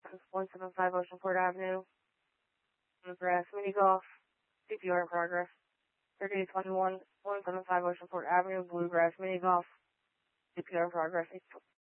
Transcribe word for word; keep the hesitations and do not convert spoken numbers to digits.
one seven five Oceanport Avenue, Bluegrass Mini Golf, C P R in progress. thirty-eight twenty-one, one seven five Oceanport Avenue, Bluegrass Mini Golf, C P R in progress.